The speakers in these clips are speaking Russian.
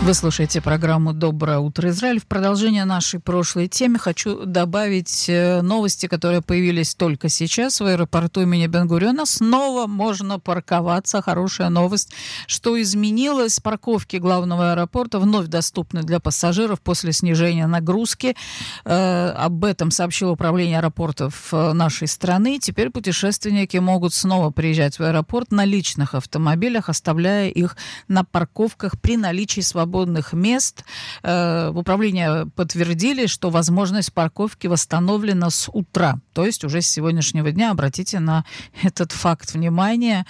Вы слушаете программу «Доброе утро, Израиль». В продолжение нашей прошлой темы хочу добавить новости, которые появились только сейчас в аэропорту имени Бен-Гуриона. Снова можно парковаться. Хорошая новость. Что изменилось? Парковки главного аэропорта вновь доступны для пассажиров после снижения нагрузки. Об этом сообщило управление аэропортов нашей страны. Теперь путешественники могут снова приезжать в аэропорт на личных автомобилях, оставляя их на парковках при наличии свободных мест. В управлении подтвердили, что возможность парковки восстановлена с утра, то есть уже с сегодняшнего дня. Обратите на этот факт внимание.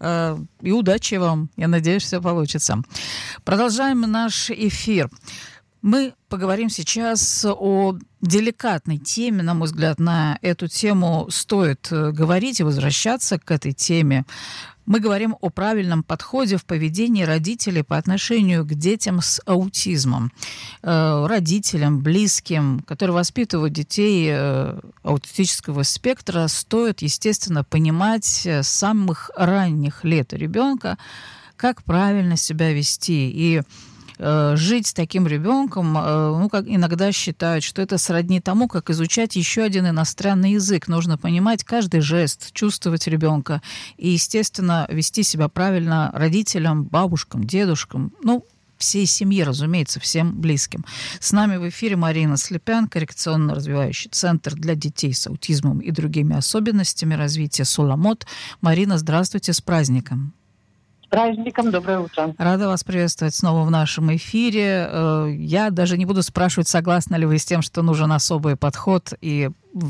И удачи вам. Я надеюсь, все получится. Продолжаем наш эфир. Мы поговорим сейчас о деликатной теме. На мой взгляд, на эту тему стоит говорить и возвращаться к этой теме. Мы говорим о правильном подходе в поведении родителей по отношению к детям с аутизмом. Родителям, близким, которые воспитывают детей аутистического спектра, стоит, естественно, понимать с самых ранних лет ребенка, как правильно себя вести. И жить с таким ребенком, как иногда считают, что это сродни тому, как изучать еще один иностранный язык. Нужно понимать каждый жест, чувствовать ребенка и, естественно, вести себя правильно родителям, бабушкам, дедушкам, всей семье, разумеется, всем близким. С нами в эфире Марина Слепян, коррекционно-развивающий центр для детей с аутизмом и другими особенностями развития «Суламот». Марина, здравствуйте, с праздником. С праздником, доброе утро. Рада вас приветствовать снова в нашем эфире. Я даже не буду спрашивать, согласны ли вы с тем, что нужен особый подход и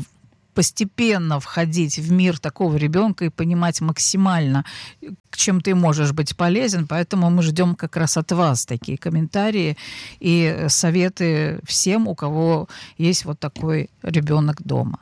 постепенно входить в мир такого ребенка и понимать максимально, чем ты можешь быть полезен. Поэтому мы ждем как раз от вас такие комментарии и советы всем, у кого есть вот такой ребенок дома.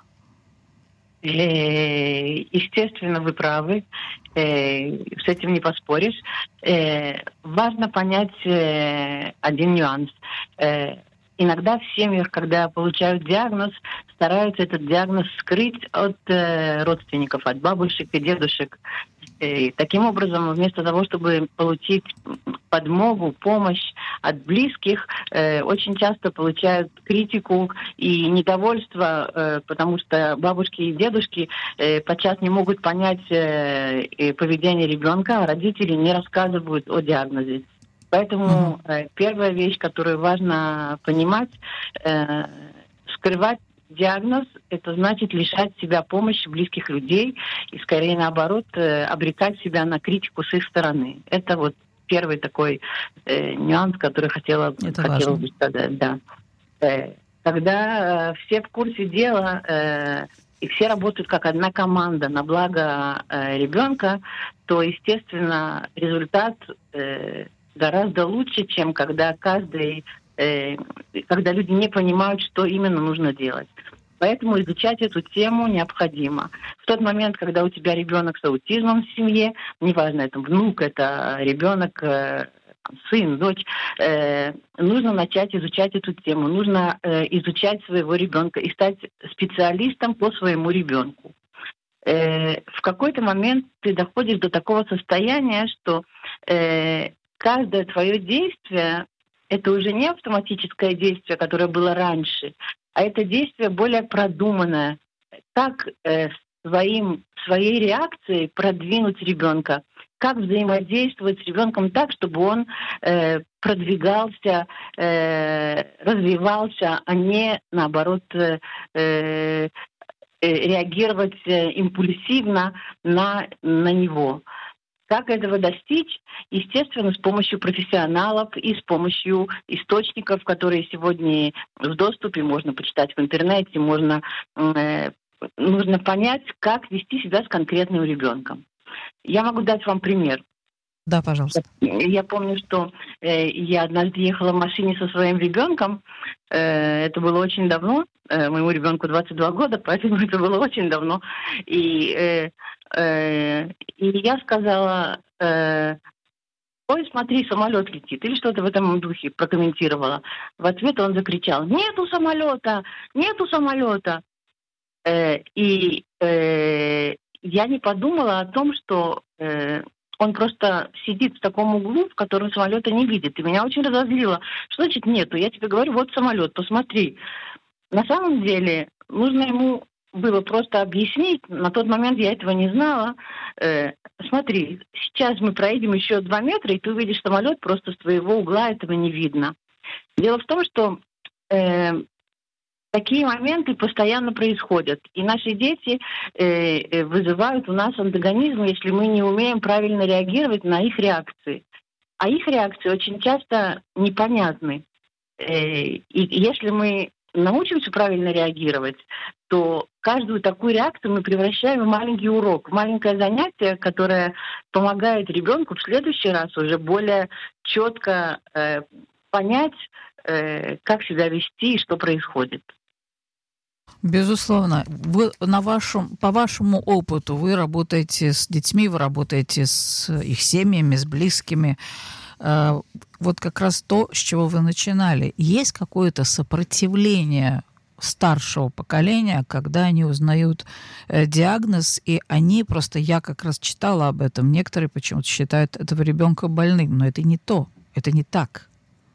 Естественно, вы правы. С этим не поспоришь. Важно понять один нюанс. Иногда в семьях, когда получают диагноз, стараются этот диагноз скрыть от родственников, от бабушек и дедушек. И таким образом, вместо того, чтобы получить подмогу, помощь от близких, очень часто получают критику и недовольство, потому что бабушки и дедушки подчас не могут понять поведение ребенка, а родители не рассказывают о диагнозе. Поэтому первая вещь, которую важно понимать, скрывать диагноз, это значит лишать себя помощи близких людей и, скорее наоборот, обрекать себя на критику с их стороны. Это вот первый такой нюанс, который хотела бы сказать. Да. Когда все в курсе дела и все работают как одна команда на благо ребенка, то, естественно, результат гораздо лучше, чем когда люди не понимают, что именно нужно делать. Поэтому изучать эту тему необходимо. В тот момент, когда у тебя ребенок с аутизмом в семье, неважно, это внук, это ребенок, сын, дочь, нужно начать изучать эту тему. Нужно изучать своего ребенка и стать специалистом по своему ребенку. В какой-то момент ты доходишь до такого состояния, что каждое твое действие — это уже не автоматическое действие, которое было раньше, а это действие более продуманное. Как своей реакцией продвинуть ребенка, как взаимодействовать с ребенком так, чтобы он продвигался, развивался, а не, наоборот, реагировать импульсивно на него. Как этого достичь? Естественно, с помощью профессионалов и с помощью источников, которые сегодня в доступе, можно почитать в интернете, нужно понять, как вести себя с конкретным ребенком. Я могу дать вам пример. Да, пожалуйста. Я помню, что я однажды ехала в машине со своим ребенком. Это было очень давно. Моему ребенку 22 года, поэтому это было очень давно. И я сказала: ой, смотри, самолет летит, или что-то в этом духе прокомментировала. В ответ он закричал: нету самолета, нету самолета. И я не подумала о том, что Он просто сидит в таком углу, в котором самолета не видит. И меня очень разозлило. Что значит нету? Я тебе говорю, вот самолет, посмотри. На самом деле нужно ему было просто объяснить. На тот момент я этого не знала. Смотри, сейчас мы проедем еще 2 метра, и ты увидишь самолет, просто с твоего угла этого не видно. Дело в том, что такие моменты постоянно происходят. И наши дети вызывают у нас антагонизм, если мы не умеем правильно реагировать на их реакции. А их реакции очень часто непонятны. И если мы научимся правильно реагировать, то каждую такую реакцию мы превращаем в маленький урок, в маленькое занятие, которое помогает ребенку в следующий раз уже более четко понять, как себя вести и что происходит. Безусловно. Вы по вашему опыту, вы работаете с детьми, вы работаете с их семьями, с близкими. Вот как раз то, с чего вы начинали. Есть какое-то сопротивление старшего поколения, когда они узнают диагноз, и они просто, я как раз читала об этом, некоторые почему-то считают этого ребенка больным, но это не то, это не так.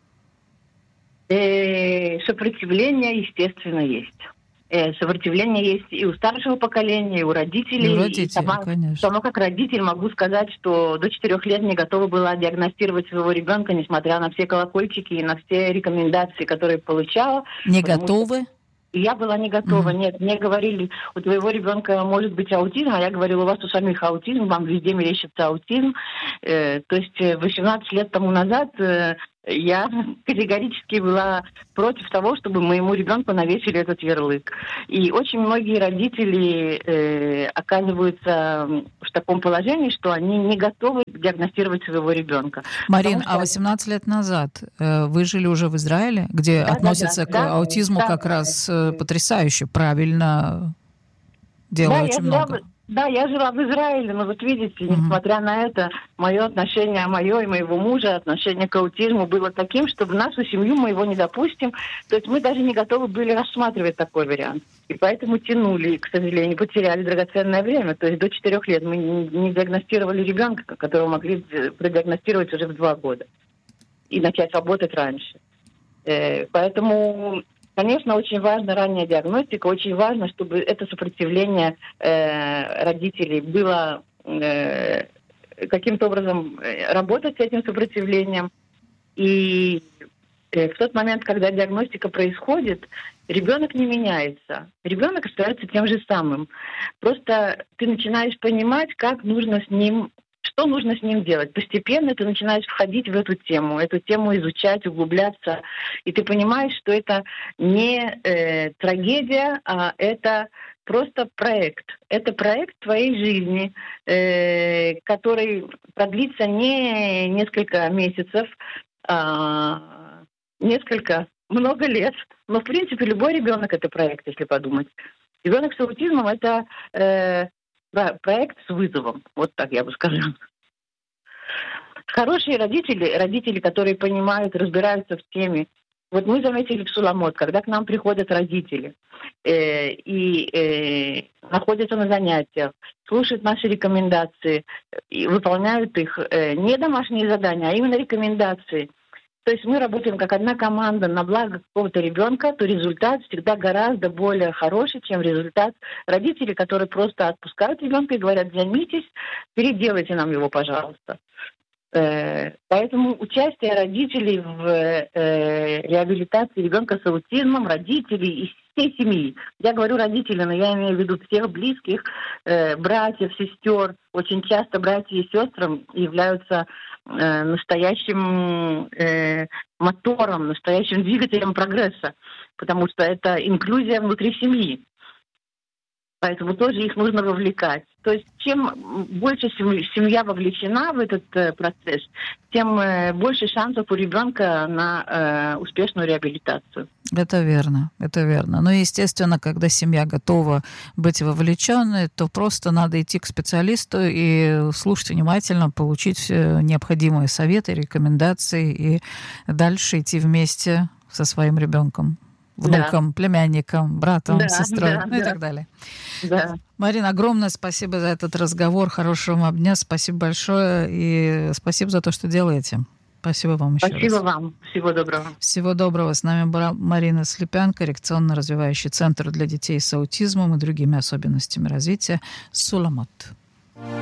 Сопротивление, естественно, есть. Сопротивление есть и у старшего поколения, и у родителей. И у родителей, конечно. Сама как родитель могу сказать, что до 4 лет не готова была диагностировать своего ребенка, несмотря на все колокольчики и на все рекомендации, которые получала. Не готовы? Я была не готова. Нет, мне говорили, у твоего ребенка может быть аутизм, а я говорила, у вас у самих аутизм, вам везде мерещится аутизм. То есть 18 лет тому назад я категорически была против того, чтобы моему ребенку навесили этот ярлык. И очень многие родители оказываются в таком положении, что они не готовы диагностировать своего ребенка. Марин, а 18 лет назад вы жили уже в Израиле, где относятся к аутизму как раз потрясающе, правильно, делают очень много. Да, я жила в Израиле, но вот видите, несмотря на это, мое отношение, мое и моего мужа, отношение к аутизму было таким, что в нашу семью мы его не допустим. То есть мы даже не готовы были рассматривать такой вариант. И поэтому тянули, и, к сожалению, потеряли драгоценное время. То есть до 4 лет мы не диагностировали ребенка, которого могли продиагностировать уже в 2 года. И начать работать раньше. Поэтому... Конечно, очень важна ранняя диагностика, очень важно, чтобы это сопротивление родителей было каким-то образом работать с этим сопротивлением. И в тот момент, когда диагностика происходит, ребенок не меняется. Ребенок остается тем же самым. Просто ты начинаешь понимать, как нужно с ним, что нужно с ним делать. Постепенно ты начинаешь входить в эту тему изучать, углубляться, и ты понимаешь, что это не трагедия, а это просто проект. Это проект твоей жизни, который продлится не несколько месяцев, а много лет. Но, в принципе, любой ребенок — это проект, если подумать. Ребенок с аутизмом — это... проект с вызовом, вот так я бы сказала. Хорошие родители, которые понимают, разбираются в теме. Вот мы заметили в Суламот, когда к нам приходят родители и находятся на занятиях, слушают наши рекомендации, и выполняют их не домашние задания, а именно рекомендации. То есть мы работаем как одна команда на благо какого-то ребенка, то результат всегда гораздо более хороший, чем результат родителей, которые просто отпускают ребенка и говорят: займитесь, переделайте нам его, пожалуйста. Поэтому участие родителей в реабилитации ребенка с аутизмом, родителей и всей семьи. Я говорю родители, но я имею в виду всех близких, братьев, сестер. Очень часто братья и сестры являются настоящим мотором, настоящим двигателем прогресса, потому что это инклюзия внутри семьи. Поэтому тоже их нужно вовлекать. То есть чем больше семья вовлечена в этот процесс, тем больше шансов у ребенка на успешную реабилитацию. Это верно, это верно. Но, естественно, когда семья готова быть вовлеченной, то просто надо идти к специалисту и слушать внимательно, получить необходимые советы, рекомендации и дальше идти вместе со своим ребенком. внукам, племянникам, братом, Да, сестрой, да, ну и да. так далее. Да. Марина, огромное спасибо за этот разговор, хорошего вам дня, спасибо большое и спасибо за то, что делаете. Спасибо вам еще Спасибо раз. вам. Всего доброго. Всего доброго. С нами была Марина Слепян, коррекционно-развивающий центр для детей с аутизмом и другими особенностями развития «Суламот».